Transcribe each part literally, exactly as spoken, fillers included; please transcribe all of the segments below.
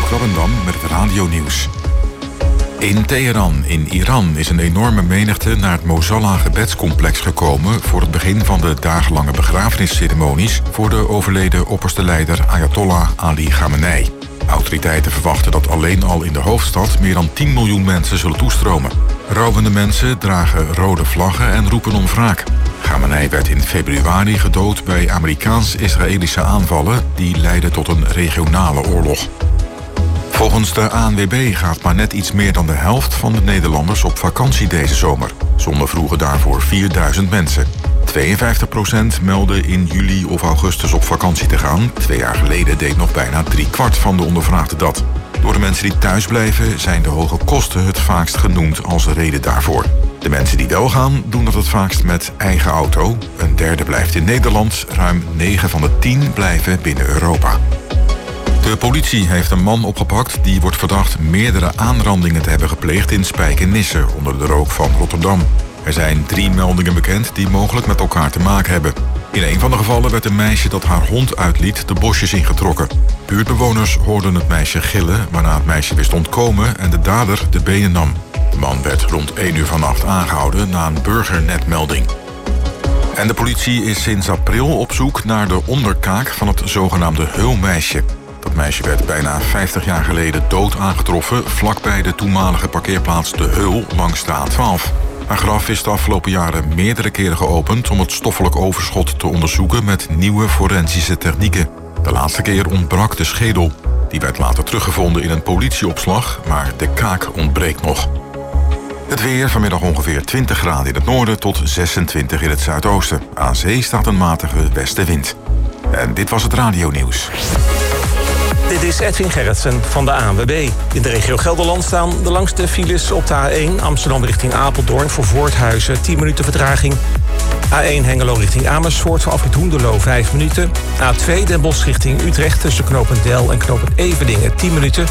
Krabbendam met het radionieuws. In Teheran, in Iran, is een enorme menigte naar het Mosalla-gebedscomplex gekomen voor het begin van de dagenlange begrafenisceremonies voor de overleden opperste leider Ayatollah Ali Khamenei. Autoriteiten verwachten dat alleen al in de hoofdstad meer dan tien miljoen mensen zullen toestromen. Rouwende mensen dragen rode vlaggen en roepen om wraak. Khamenei werd in februari gedood bij Amerikaans-Israëlische aanvallen die leidden tot een regionale oorlog. Volgens de A N W B gaat maar net iets meer dan de helft van de Nederlanders op vakantie deze zomer. Zonder vroegen daarvoor vierduizend mensen. tweeënvijftig procent meldde in juli of augustus op vakantie te gaan. Twee jaar geleden deed nog bijna driekwart van de ondervraagden dat. Door de mensen die thuis blijven zijn de hoge kosten het vaakst genoemd als reden daarvoor. De mensen die wel gaan, doen dat het vaakst met eigen auto. Een derde blijft in Nederland. Ruim negen van de tien blijven binnen Europa. De politie heeft een man opgepakt die wordt verdacht meerdere aanrandingen te hebben gepleegd in Spijkenisse onder de rook van Rotterdam. Er zijn drie meldingen bekend die mogelijk met elkaar te maken hebben. In een van de gevallen werd een meisje dat haar hond uitliet de bosjes ingetrokken. Buurtbewoners hoorden het meisje gillen, waarna het meisje wist ontkomen en de dader de benen nam. De man werd rond één uur vannacht aangehouden na een burgernetmelding. En de politie is sinds april op zoek naar de onderkaak van het zogenaamde Heulmeisje. Dat meisje werd bijna vijftig jaar geleden dood aangetroffen vlakbij de toenmalige parkeerplaats De Heul langs de A twaalf. Haar graf is de afgelopen jaren meerdere keren geopend om het stoffelijk overschot te onderzoeken met nieuwe forensische technieken. De laatste keer ontbrak de schedel. Die werd later teruggevonden in een politieopslag, maar de kaak ontbreekt nog. Het weer, vanmiddag ongeveer twintig graden in het noorden tot zesentwintig in het zuidoosten. Aan zee staat een matige westenwind. En dit was het radionieuws. Dit is Edwin Gerritsen van de A N W B. In de regio Gelderland staan de langste files op de A één... Amsterdam richting Apeldoorn voor Voorthuizen, tien minuten vertraging. A één Hengelo richting Amersfoort voor afrit Hoenderloo, vijf minuten. A twee Den Bosch richting Utrecht tussen knooppunt Del en knooppunt Everdingen, tien minuten.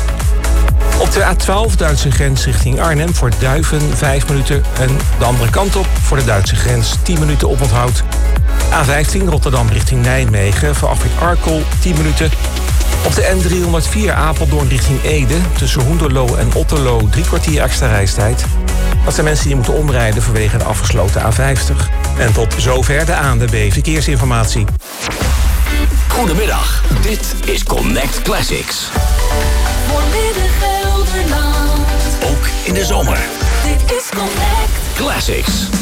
Op de A twaalf Duitse grens richting Arnhem voor Duiven, vijf minuten. En de andere kant op voor de Duitse grens, tien minuten oponthoud. A vijftien Rotterdam richting Nijmegen voor afrit Arkel, tien minuten. Op de N driehonderdvier Apeldoorn richting Ede tussen Hoenderloo en Otterloo drie kwartier extra reistijd. Dat zijn mensen die moeten omrijden vanwege de afgesloten A vijftig. En tot zover de A N W B Verkeersinformatie. Goedemiddag, dit is Connect Classics. Voor Midden-Gelderland. Ook in de zomer. Dit is Connect Classics.